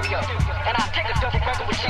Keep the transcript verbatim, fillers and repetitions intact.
studio, and I take a double record with